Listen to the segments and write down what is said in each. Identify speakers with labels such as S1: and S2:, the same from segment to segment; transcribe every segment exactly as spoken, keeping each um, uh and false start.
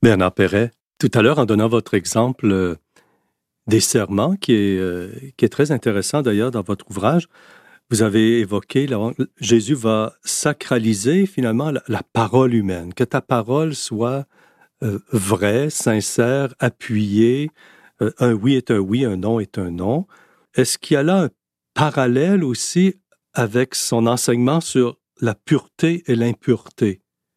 S1: Bernard Perret, tout à l'heure, en donnant votre exemple euh, des serments, qui est, euh, qui est très intéressant d'ailleurs dans votre ouvrage, vous avez évoqué, là, Jésus va sacraliser finalement la, la parole humaine, que ta parole soit euh, vraie, sincère, appuyée, euh, un oui est un oui, un non est un non. Est-ce qu'il y a là un parallèle aussi avec son enseignement sur la pureté et l'impureté?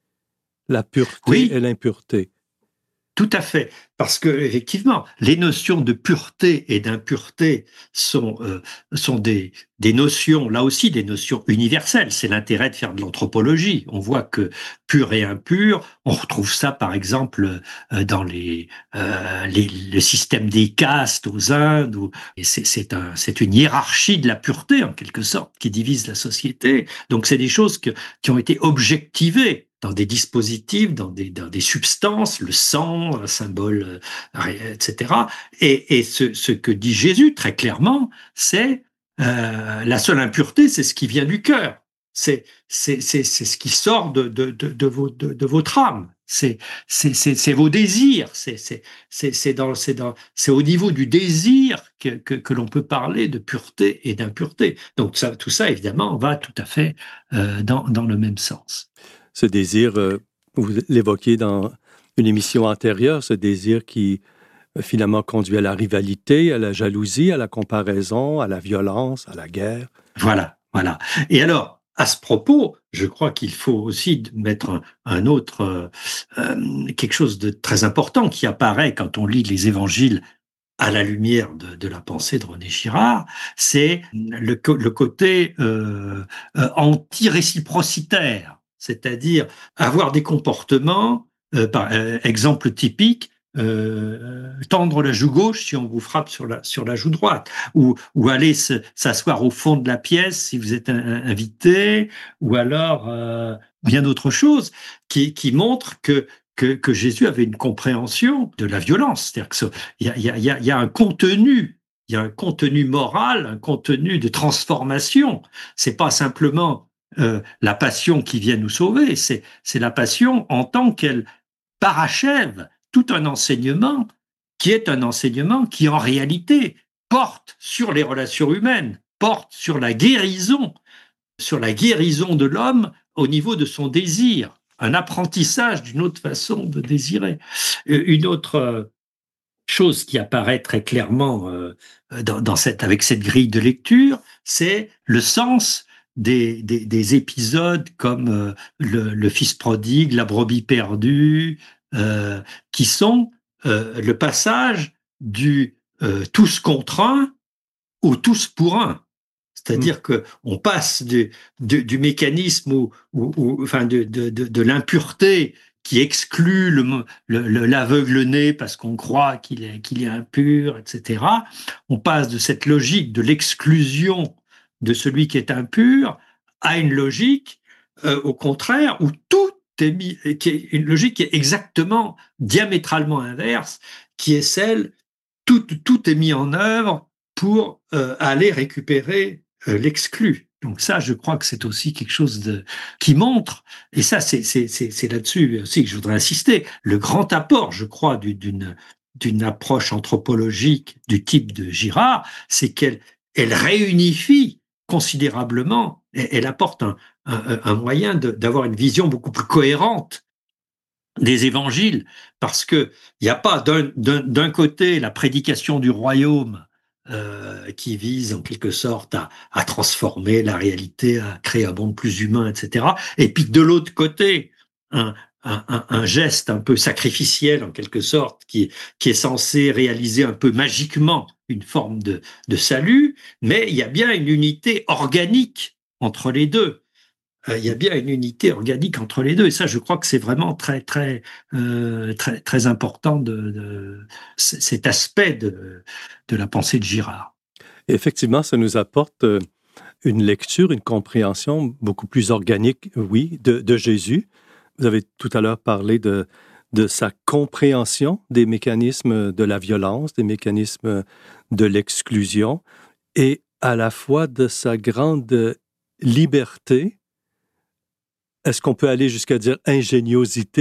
S1: La pureté et
S2: Oui,
S1: l'impureté.
S2: tout à fait, parce que effectivement, les notions de pureté et d'impureté sont euh, sont des des notions, là aussi des notions universelles. C'est l'intérêt de faire de l'anthropologie. On voit que pur et impur, on retrouve ça par exemple euh, dans les, euh, les le système des castes aux Indes. Où, et c'est c'est un c'est une hiérarchie de la pureté en quelque sorte qui divise la société. Donc c'est des choses que, qui ont été objectivées dans des dispositifs, dans des, dans des substances, le sang, un symbole, euh, et cetera. Et, et ce, ce que dit Jésus très clairement, c'est euh, la seule impureté, c'est ce qui vient du cœur. C'est, c'est, c'est, c'est ce qui sort de, de, de, de, vos, de, de votre âme. C'est, c'est, c'est, c'est vos désirs. C'est, c'est, c'est, c'est, dans, c'est, dans, c'est au niveau du désir que, que, que l'on peut parler de pureté et d'impureté. Donc ça, tout ça, évidemment, va tout à fait euh, dans, dans le même sens.
S1: Ce désir, euh, vous l'évoquiez dans une émission antérieure, ce désir qui euh, finalement conduit à la rivalité, à la jalousie, à la comparaison, à la violence, à la guerre.
S2: Voilà, voilà. Et alors, à ce propos, je crois qu'il faut aussi mettre un, un autre, euh, euh, quelque chose de très important qui apparaît quand on lit les évangiles à la lumière de, de la pensée de René Girard, c'est le, le côté euh, euh, anti-réciprocitaire, c'est-à-dire avoir des comportements, euh, par euh, exemple typique, euh, tendre la joue gauche si on vous frappe sur la, sur la joue droite, ou, ou aller se, s'asseoir au fond de la pièce si vous êtes un, un invité, ou alors euh, bien d'autres choses qui, qui montrent que que, que Jésus avait une compréhension de la violence. C'est-à-dire qu'il y a, y, a, y a un contenu, il y a un contenu moral, un contenu de transformation. C'est pas simplement euh, la passion qui vient nous sauver, c'est, c'est la passion en tant qu'elle parachève tout un enseignement qui est un enseignement qui en réalité porte sur les relations humaines, porte sur la guérison, sur la guérison de l'homme au niveau de son désir, un apprentissage d'une autre façon de désirer. Une autre chose qui apparaît très clairement euh, dans, dans cette, avec cette grille de lecture, c'est le sens des, des, des épisodes comme euh, le, le fils prodigue, la brebis perdue, euh, qui sont euh, le passage du euh, tous contre un au tous pour un.
S1: Hmm.
S2: C'est-à-dire que on passe du, du, du mécanisme ou, ou, ou enfin de, de, de, de l'impureté qui exclut le, le, l'aveugle-né parce qu'on croit qu'il est, qu'il est impur, et cetera. On passe de cette logique de l'exclusion de celui qui est impur à une logique, euh, au contraire, où tout est mis, qui est une logique qui est exactement diamétralement inverse, qui est celle tout, tout est mis en œuvre pour euh, aller récupérer euh, l'exclu. Donc ça, je crois que c'est aussi quelque chose de, qui montre, et ça, c'est, c'est, c'est, c'est là-dessus aussi que je voudrais insister, le grand apport, je crois, d'une, d'une approche anthropologique du type de Girard, c'est qu'elle elle réunifie considérablement, et elle apporte un, un, un moyen de, d'avoir une vision beaucoup plus cohérente des évangiles, parce que il n'y a pas d'un, d'un, d'un côté la prédication du royaume euh, qui vise en quelque sorte à, à transformer la réalité, à créer un monde plus humain, et cetera. Et puis de l'autre côté, un, un, un, un geste un peu sacrificiel en quelque sorte, qui, qui est censé réaliser un peu magiquement une forme de, de salut, mais il y a bien une unité organique entre les deux. Euh, il y a bien une unité organique entre les deux. Et ça, je crois que c'est vraiment très, très, euh, très, très important de, de cet aspect de, de la pensée de Girard.
S1: Et effectivement, ça nous apporte euh, une lecture, une compréhension beaucoup plus organique, oui, de, de Jésus. Vous avez tout à l'heure parlé de, de sa compréhension des mécanismes de la violence, des mécanismes de l'exclusion, et à la fois de sa grande liberté. Est-ce qu'on peut aller jusqu'à dire ingéniosité